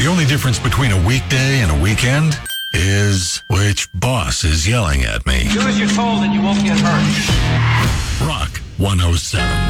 only difference between a weekday and a weekend is which boss is yelling at me. Do as you're told and you won't get hurt. Rock 107.